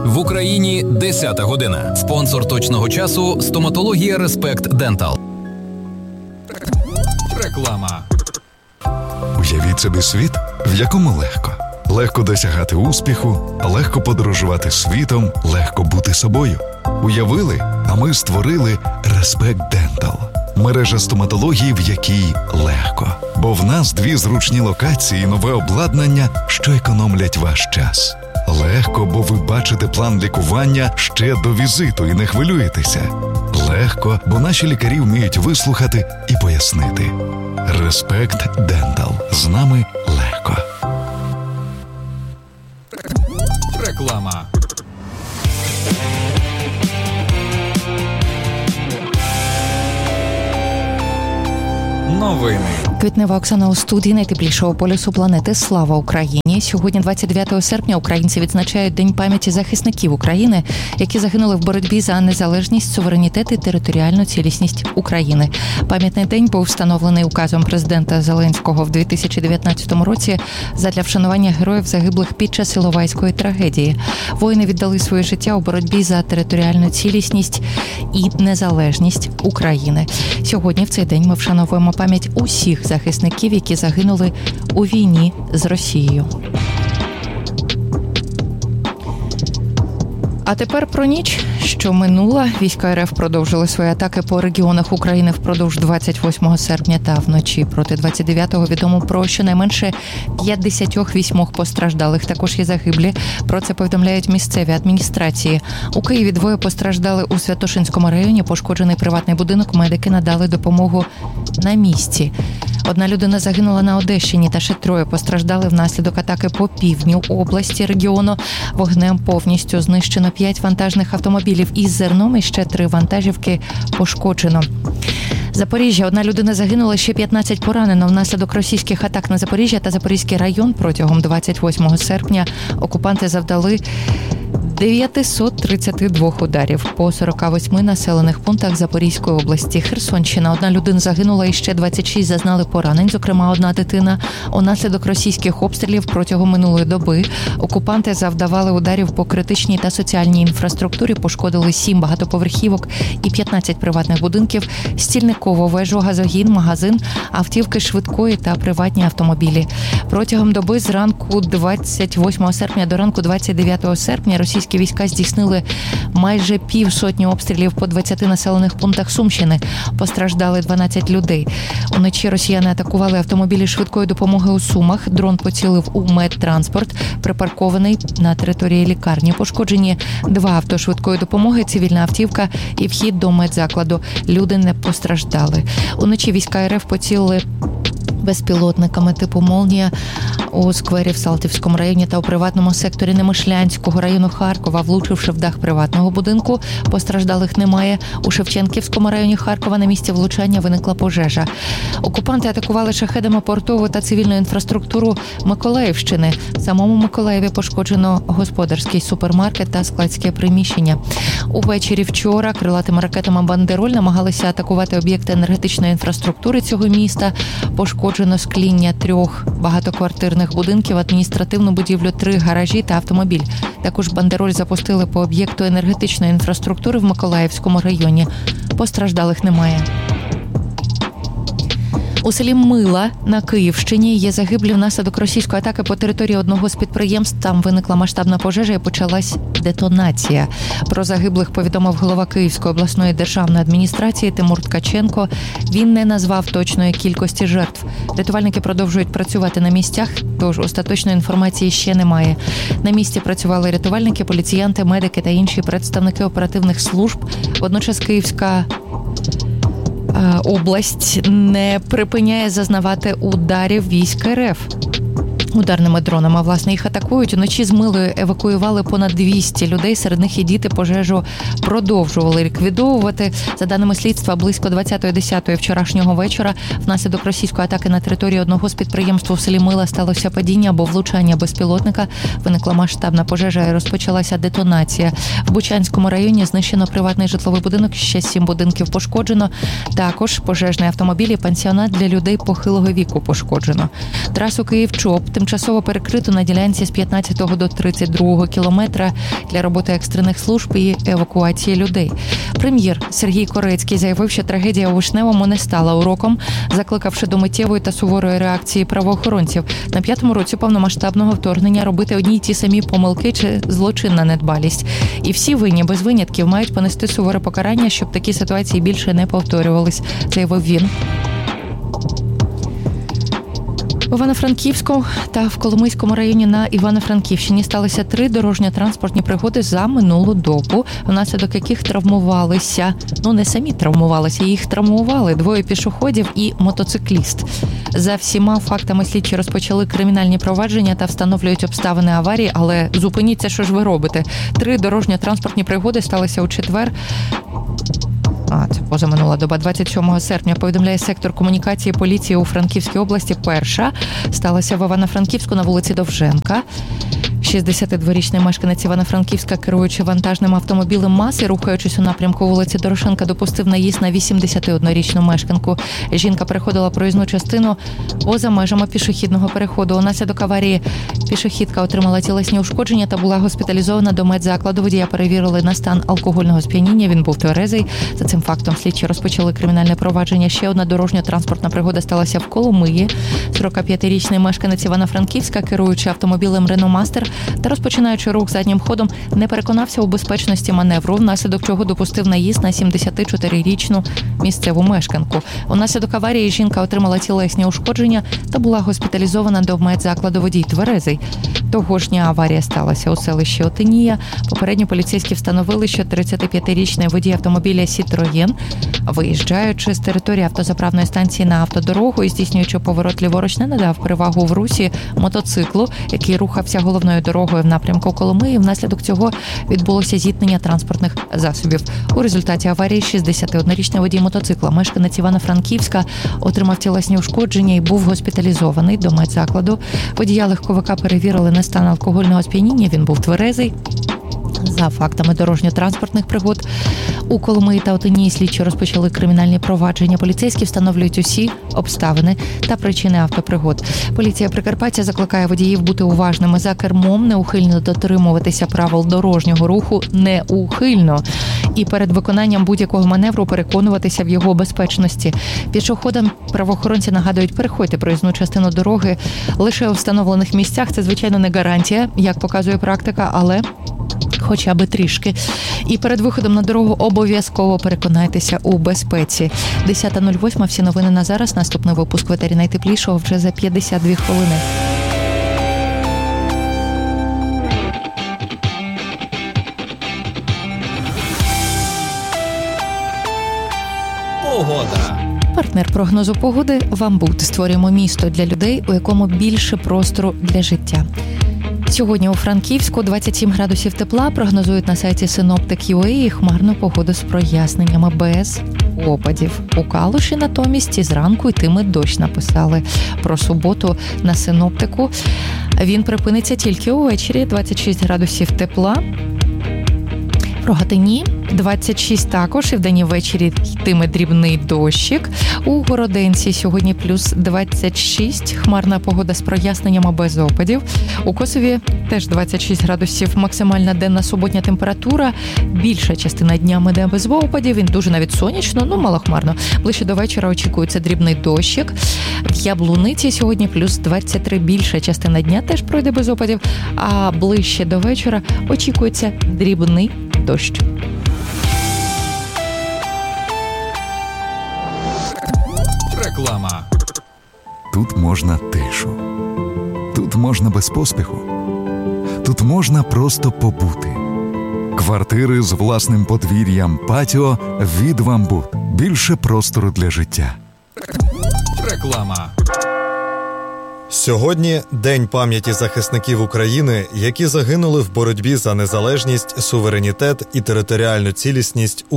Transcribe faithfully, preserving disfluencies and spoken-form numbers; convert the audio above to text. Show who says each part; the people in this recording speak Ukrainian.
Speaker 1: В Україні десята година. Спонсор точного часу – стоматологія Респект Дентал. Реклама.
Speaker 2: Уявіть собі світ, в якому легко. Легко досягати успіху, легко подорожувати світом, легко бути собою. Уявили, а ми створили Респект Дентал. Мережа стоматології, в якій легко. Бо в нас дві зручні локації і нове обладнання, що економлять ваш час. Легко, бо ви бачите план лікування ще до візиту і не хвилюєтеся. Легко, бо наші лікарі вміють вислухати і пояснити. Респект Дентал. З нами легко.
Speaker 1: Реклама. Новини.
Speaker 3: Квітнева Оксана у студії найтеплішого полюсу планети. Слава Україні! Сьогодні, двадцять дев'ятого серпня, українці відзначають День пам'яті захисників України, які загинули в боротьбі за незалежність, суверенітет і територіальну цілісність України. Пам'ятний день був встановлений указом президента Зеленського в дві тисячі дев'ятнадцятому році задля вшанування героїв, загиблих під час Іловайської трагедії. Воїни віддали своє життя у боротьбі за територіальну цілісність і незалежність України. Сьогодні, в цей день, ми вшановуємо пам'ять усіх захисників, які загинули у війні з Росією. А тепер про ніч, що минула. Війська РФ продовжили свої атаки по регіонах України впродовж двадцять восьмого серпня та вночі проти двадцять дев'ятого відомо про щонайменше п'ятдесят вісім постраждалих. Також є загиблі. Про це повідомляють місцеві адміністрації. У Києві двоє постраждали у Святошинському районі. Пошкоджений приватний будинок. Медики надали допомогу на місці. Одна людина загинула на Одещині та ще троє постраждали внаслідок атаки по півдню області регіону. Вогнем повністю знищено п'ять вантажних автомобілів із зерном і ще три вантажівки пошкоджено. Запоріжжя. Одна людина загинула, ще п'ятнадцять поранено внаслідок російських атак на Запоріжжя та Запорізький район. Протягом двадцять восьмого серпня окупанти завдали дев'ятсот тридцять два ударів по сорока восьми населених пунктах Запорізької області. Херсонщина. Одна людина загинула і ще двадцять шість зазнали поранень, зокрема одна дитина. Унаслідок російських обстрілів протягом минулої доби окупанти завдавали ударів по критичній та соціальній інфраструктурі, пошкодили сім багатоповерхівок і п'ятнадцять приватних будинків, стільникову вежу, газогін, магазин, автівки швидкої та приватні автомобілі. Протягом доби з ранку двадцять восьмого серпня до ранку двадцять дев'ятого серпня російські війська здійснили майже півсотні обстрілів по двадцяти населених пунктах Сумщини. Постраждали дванадцять людей. Уночі росіяни атакували автомобілі швидкої допомоги у Сумах. Дрон поцілив у медтранспорт, припаркований на території лікарні. Пошкоджені два авто швидкої допомоги, цивільна автівка і вхід до медзакладу. Люди не постраждали. Уночі війська РФ поцілили безпілотниками типу «Молнія» у сквері в Салтівському районі та у приватному секторі Немишлянського району Харкова, влучивши в дах приватного будинку. Постраждалих немає. У Шевченківському районі Харкова на місці влучання виникла пожежа. Окупанти атакували шахедами портову та цивільну інфраструктуру Миколаївщини. В самому Миколаєві пошкоджено господарський супермаркет та складське приміщення. Увечері вчора крилатими ракетами «Бандероль» намагалися атакувати об'єкти енергетичної інфраструктури цього міста. Пошкоджено скління трьох багатоквартирних будинків, адміністративну будівлю, три гаражі та автомобіль. Також «Бандероль» запустили по об'єкту енергетичної інфраструктури в Миколаївському районі. Постраждалих немає. У селі Мила на Київщині є загиблі внаслідок російської атаки по території одного з підприємств. Там виникла масштабна пожежа і почалась детонація. Про загиблих повідомив голова Київської обласної державної адміністрації Тимур Ткаченко. Він не назвав точної кількості жертв. Рятувальники продовжують працювати на місцях, тож остаточної інформації ще немає. На місці працювали рятувальники, поліціянти, медики та інші представники оперативних служб. Водночас Київська область не припиняє зазнавати ударів військ РФ ударними дронами. Власне, їх атакують. Уночі з Милою евакуювали понад двісті людей. Серед них і діти. Пожежу продовжували ліквідовувати. За даними слідства, близько двадцятої десятої вчорашнього вечора внаслідок російської атаки на території одного з підприємств у селі Мила сталося падіння або влучання безпілотника. Виникла масштабна пожежа і розпочалася детонація. В Бучанському районі знищено приватний житловий будинок, ще сім будинків пошкоджено. Також пожежний автомобіль і пансіонат для людей похилого віку пошкоджено. Трасу Київ-Чоп, тимчасово перекрито на ділянці з п'ятнадцятого до тридцять другого кілометра для роботи екстрених служб і евакуації людей. Прем'єр Сергій Корецький заявив, що трагедія у Вишневому не стала уроком, закликавши до миттєвої та суворої реакції правоохоронців. На п'ятому році повномасштабного вторгнення робити одні й ті самі помилки чи злочинна недбалість. І всі винні без винятків мають понести суворе покарання, щоб такі ситуації більше не повторювались, заявив він. В Івано-Франківську та в Коломийському районі на Івано-Франківщині сталися три дорожньо-транспортні пригоди за минулу добу, внаслідок яких травмувалися, ну не самі травмувалися, їх травмували двоє пішоходів і мотоцикліст. За всіма фактами слідчі розпочали кримінальні провадження та встановлюють обставини аварії, але зупиніться, що ж ви робите. Три дорожньо-транспортні пригоди сталися у четвер. А, це позаминула доба, двадцять сьомого серпня, повідомляє сектор комунікації поліції у Франківській області. Перша сталася в Івано-Франківську на вулиці Довженка. шістдесятидворічний мешканець Івано-Франківська, керуючи вантажним автомобілем МАЗ і рухаючись у напрямку вулиці Дорошенка, допустив наїзд на вісімдесятиоднорічну мешканку. Жінка переходила проїзну частину поза межами пішохідного переходу. Унаслідок аварії пішохідка отримала тілесні ушкодження та була госпіталізована до медзакладу. Водія перевірили на стан алкогольного сп'яніння. Він був тверезий. За цим фактом слідчі розпочали кримінальне провадження. Ще одна дорожньо-транспортна пригода сталася в Коломиї. сорокап'ятирічний мешканець Івано-Франківська, керуючи автомобілем Renault Master та розпочинаючи рух заднім ходом, не переконався у безпечності маневру, внаслідок чого допустив наїзд на сімдесятичотирирічну місцеву мешканку. Унаслідок аварії жінка отримала тілесні ушкодження та була госпіталізована до медзакладу. Водій тверезий. Того ж дня аварія сталася у селищі Отинія. Попередньо поліцейські встановили, що тридцятип'ятирічний водій автомобіля «Сітроєн», виїжджаючи з території автозаправної станції на автодорогу і здійснюючи поворот ліворуч, не надав перевагу в русі мотоциклу, який рухався головною дорогою в напрямку Коломиї. Внаслідок цього відбулося зіткнення транспортних засобів. У результаті аварії шістдесятиоднорічний водій мотоцикла, мешканець Івано-Франківська, отримав тілесні ушкодження і був госпіталізований до медзакладу. Водія легковика перевірили на стан алкогольного сп'яніння, він був тверезий. За фактами дорожньо-транспортних пригод у Коломиї та Отинії слідчі розпочали кримінальні провадження. Поліцейські встановлюють усі обставини та причини автопригод. Поліція Прикарпаття закликає водіїв бути уважними за кермом, неухильно дотримуватися правил дорожнього руху неухильно і перед виконанням будь-якого маневру переконуватися в його безпечності. Пішоходам правоохоронці нагадують, переходьте проїзну частину дороги лише у встановлених місцях. Це, звичайно, не гарантія, як показує практика, але хоча би трішки. І перед виходом на дорогу обов'язково переконайтеся у безпеці. десята нуль вісім, всі новини на зараз. Наступний випуск в етері найтеплішого вже за п'ятдесят дві хвилини.
Speaker 1: Погода.
Speaker 3: Партнер прогнозу погоди «Вамбут». Створюємо місто для людей, у якому більше простору для життя. Сьогодні у Франківську двадцять сім градусів тепла, прогнозують на сайті синоптик крапка ю а і хмарну погоду з проясненнями без опадів. У Калуші натомість і зранку йтиме дощ, написали про суботу на синоптику. Він припиниться тільки увечері, двадцять шість градусів тепла. В Рогатині двадцять шість також, і вдень і ввечері йтиме дрібний дощик. У Городенці сьогодні плюс двадцять шість, хмарна погода з проясненнями без опадів. У Косові теж двадцять шість градусів, максимальна денна суботня температура. Більша частина дня іде без опадів, він дуже навіть сонячно, ну малохмарно. Ближче до вечора очікується дрібний дощик. В Яблуниці сьогодні плюс двадцять три, більша частина дня теж пройде без опадів, а ближче до вечора очікується дрібний дощ.
Speaker 1: Реклама.
Speaker 2: Тут можна тишу. Тут можна без поспіху. Тут можна просто побути. Квартири з власним подвір'ям, патіо від «Вамбут». Більше простору для життя.
Speaker 1: Реклама.
Speaker 4: Сьогодні День пам'яті захисників України, які загинули в боротьбі за незалежність, суверенітет і територіальну цілісність